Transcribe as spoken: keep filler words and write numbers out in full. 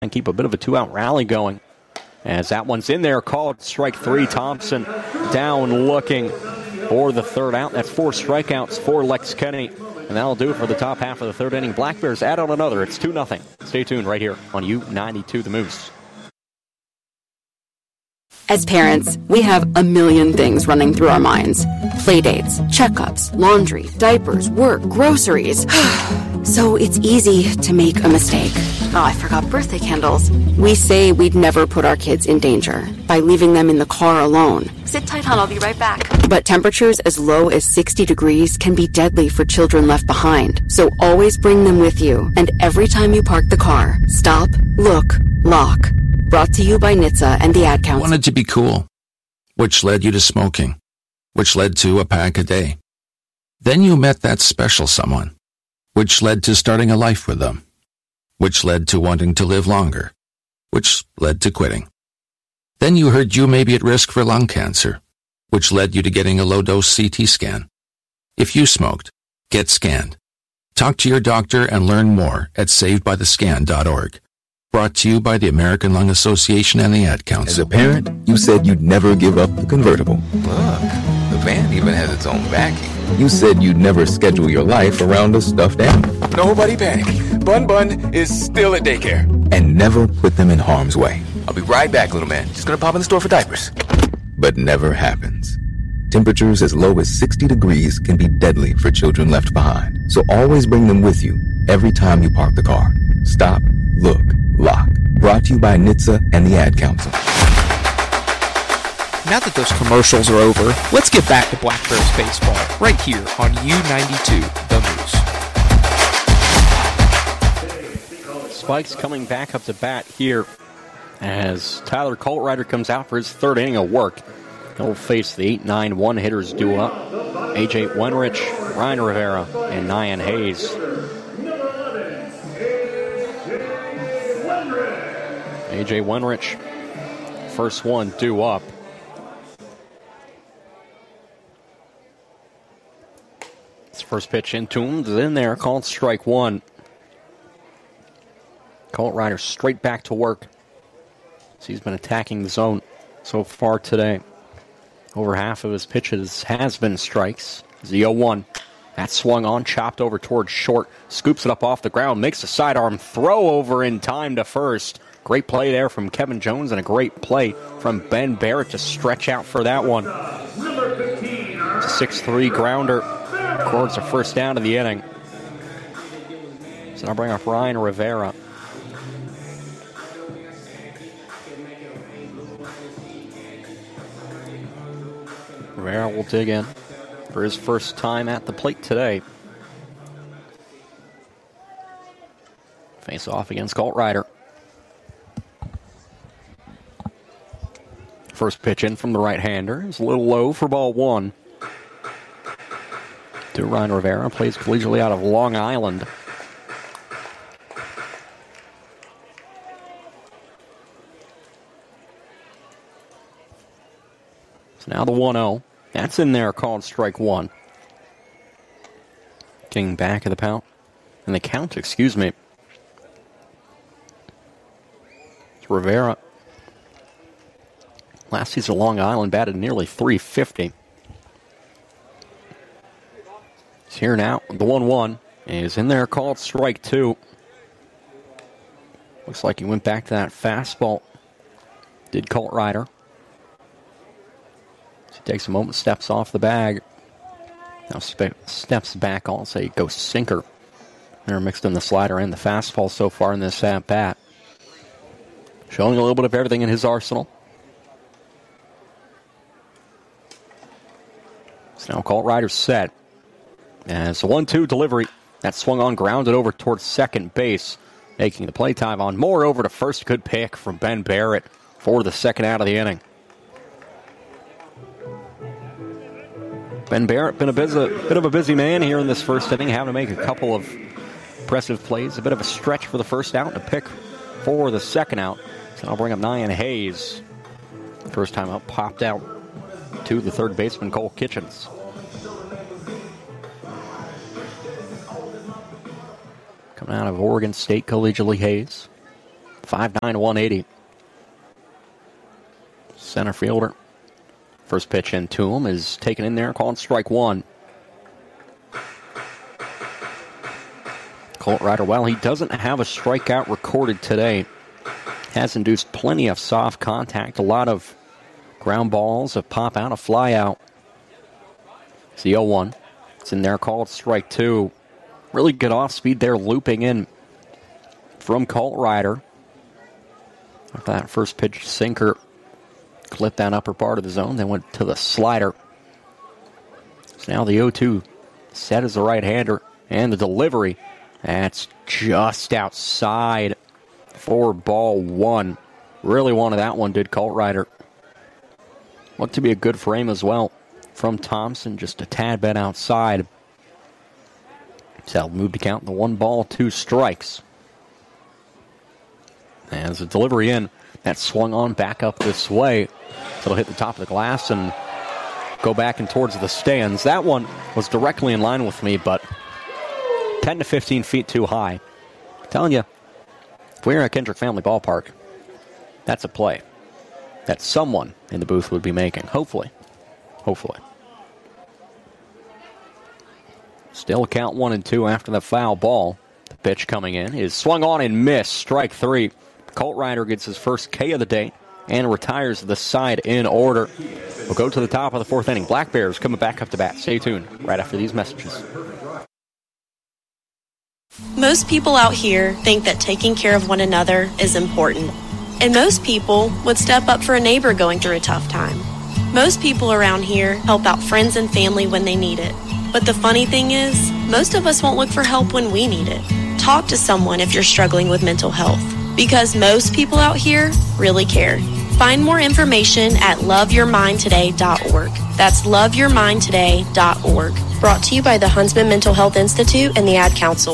and keep a bit of a two-out rally going. As that one's in there, called strike three. Thompson down looking for the third out. That's four strikeouts for Lex Kennedy. And that'll do it for the top half of the third inning. Black Bears add on another. It's two nothing. Stay tuned right here on U ninety-two The Moose. As parents, we have a million things running through our minds. Playdates, checkups, laundry, diapers, work, groceries. So it's easy to make a mistake. Oh, I forgot birthday candles. We say we'd never put our kids in danger by leaving them in the car alone. Sit tight, hon, I'll be right back. But temperatures as low as sixty degrees can be deadly for children left behind. So always bring them with you. And every time you park the car, stop, look, lock. Brought to you by N H T S A and the Ad Council. Wanted to be cool, which led you to smoking, which led to a pack a day. Then you met that special someone, which led to starting a life with them, which led to wanting to live longer, which led to quitting. Then you heard you may be at risk for lung cancer, which led you to getting a low-dose C T scan. If you smoked, get scanned. Talk to your doctor and learn more at saved by the scan dot org. Brought to you by the American Lung Association and the Ad Council. As a parent, you said you'd never give up the convertible. Look, the van even has its own backing. You said you'd never schedule your life around a stuffed animal. Nobody panic. Bun Bun is still at daycare. And never put them in harm's way. I'll be right back, little man. Just gonna pop in the store for diapers. But never happens. Temperatures as low as sixty degrees can be deadly for children left behind. So always bring them with you every time you park the car. Stop, look, lock. Brought to you by N H T S A and the Ad Council. Now that those commercials are over, let's get back to Black Bears baseball right here on U ninety-two The Moose. Spikes coming back up to bat here as Tyler Coltrider comes out for his third inning of work. He'll face the eight nine one hitters due up. A J Wenrich, Ryan Rivera, and Nyan Hayes. A J Wenrich, first one due up. His first pitch in tuned in there, called strike one. Coltrider straight back to work. So he's been attacking the zone so far today. Over half of his pitches has been strikes. The oh one. That swung on, chopped over towards short. Scoops it up off the ground, makes a sidearm throw over in time to first. Great play there from Kevin Jones and a great play from Ben Barrett to stretch out for that one. six three grounder. Records a first down of the inning. So I'll bring up Ryan Rivera. Rivera will dig in for his first time at the plate today. Face off against Coltrider. First pitch in from the right-hander. It's a little low for ball one. To Ryan Rivera. Plays collegiately out of Long Island. So now the one oh. That's in there, called strike one. Getting back of the count. And the count, excuse me. It's Rivera. Last season, Long Island batted nearly three fifty. He's here now. The one one is in there, called strike two. Looks like he went back to that fastball. Did Coltrider. He takes a moment, steps off the bag. Now spe- steps back, I'll say goes sinker. They're mixed in the slider and the fastball so far in this at bat. Showing a little bit of everything in his arsenal. So now Coltrider's set. As a one two delivery. That swung on, grounded over towards second base. Making the play time on Moore over to first. Good pick from Ben Barrett for the second out of the inning. Ben Barrett been a bit, a bit of a busy man here in this first inning, having to make a couple of impressive plays. A bit of a stretch for the first out and a pick for the second out. So I'll bring up Nyan Hayes. First time up, popped out to the third baseman, Cole Kitchens. Coming out of Oregon State collegiately, Hayes. five nine, one eighty. Center fielder. First pitch into him is taken in there, called strike one. Colt Ryder, well, he doesn't have a strikeout recorded today. Has induced plenty of soft contact, a lot of ground balls, a pop out, a fly out. It's the oh one. It's in there, called strike two. Really good off speed there, looping in from Colt Ryder. After that first pitch sinker clipped that upper part of the zone, then went to the slider. So now the oh two set as a right-hander, and the delivery, that's just outside for ball one. Really wanted that one, did Colt Ryder. Looked to be a good frame as well from Thompson, just a tad bit outside. So moved to count the one ball, two strikes. As the delivery in, that swung on back up this way. So it'll hit the top of the glass and go back and towards the stands. That one was directly in line with me, but ten to fifteen feet too high. I'm telling you, if we were at Kendrick Family Ballpark, that's a play that someone in the booth would be making. Hopefully. Hopefully. Still count one and two after the foul ball. The pitch coming in is swung on and missed. Strike three. Colt Ryder gets his first K of the day and retires the side in order. We'll go to the top of the fourth inning. Black Bears coming back up to bat. Stay tuned right after these messages. Most people out here think that taking care of one another is important. And most people would step up for a neighbor going through a tough time. Most people around here help out friends and family when they need it. But the funny thing is, most of us won't look for help when we need it. Talk to someone if you're struggling with mental health, because most people out here really care. Find more information at love your mind today dot org. That's love your mind today dot org. Brought to you by the Huntsman Mental Health Institute and the Ad Council.